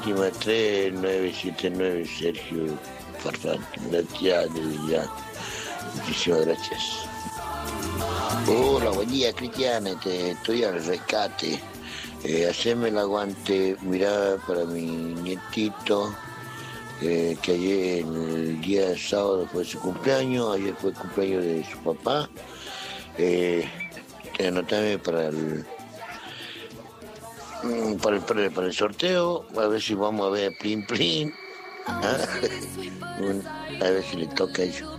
última 3979, Sergio Farfán. Gracias, desde ya. Muchísimas gracias. Hola, buen día, Cristiana. Estoy al rescate. Haceme el aguante, mirá para mi nietito, que ayer, el día sábado fue su cumpleaños, ayer fue el cumpleaños de su papá. Anotame para el sorteo, a ver si vamos a ver Plin Plin. ¿Ah? A ver si le toca eso.